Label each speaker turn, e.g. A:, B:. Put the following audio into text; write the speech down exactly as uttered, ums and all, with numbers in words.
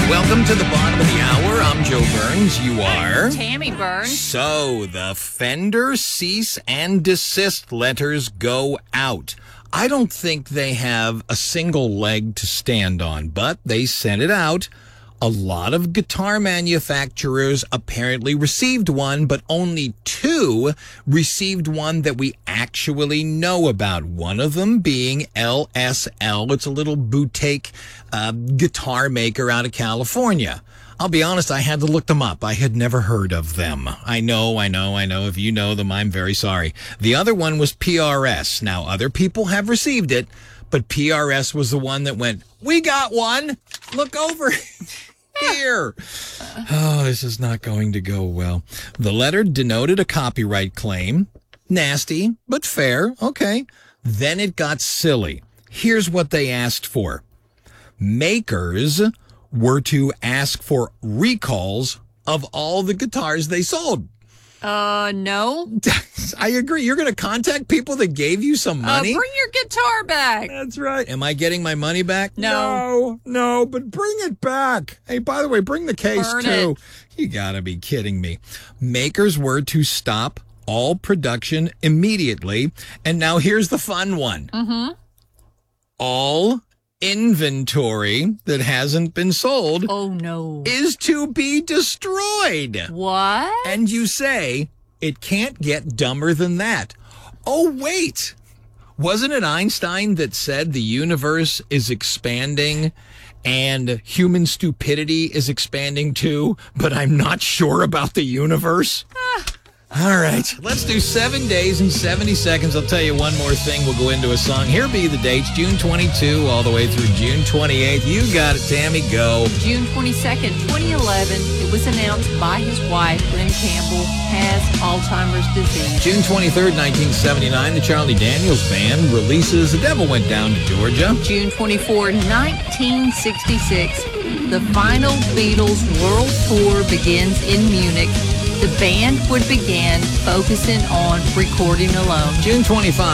A: Welcome to the bottom of the hour. I'm Joe Burns. You are?
B: Tammy Burns.
A: So, the Fender cease and desist letters go out. I don't think they have a single leg to stand on, but they sent it out. A lot of guitar manufacturers apparently received one, but only two received one that we actually know about. One of them being L S L. It's a little boutique uh, guitar maker out of California. I'll be honest, I had to look them up. I had never heard of them. I know, I know, I know. If you know them, I'm very sorry. The other one was P R S. Now, other people have received it, but P R S was the one that went, we got one. Look over here. Oh, this is not going to go well. The letter denoted a copyright claim. Nasty, but fair. Okay. Then it got silly. Here's what they asked for. Makers were to ask for recalls of all the guitars they sold.
B: Uh, no.
A: I agree. You're going to contact people that gave you some money?
B: Uh, bring your guitar back.
A: That's right. Am I getting my money back?
B: No.
A: No, no, but bring it back. Hey, by the way, bring the case
B: Burn
A: too.
B: it.
A: You got to be kidding me. Makers were to stop all production immediately. And now here's the fun one.
B: Mm-hmm.
A: All inventory that hasn't been sold
B: Oh, no.
A: is to be destroyed.
B: What?
A: And you say, it can't get dumber than that. Oh, wait. Wasn't it Einstein that said the universe is expanding and human stupidity is expanding too, but I'm not sure about the universe? All right, let's do seven days and seventy seconds. I'll tell you one more thing. We'll go into a song. Here be the dates, June twenty-second all the way through June twenty-eighth. You got it, Tammy. Go.
B: June twenty-second, twenty eleven, it was announced by his wife, Lynn Campbell, has Alzheimer's disease.
A: June twenty-third, nineteen seventy-nine, the Charlie Daniels Band releases The Devil Went Down to Georgia.
B: June twenty-fourth, nineteen sixty-six, the final Beatles World Tour begins in Munich. The band would begin focusing on recording alone.
A: June twenty-fifth.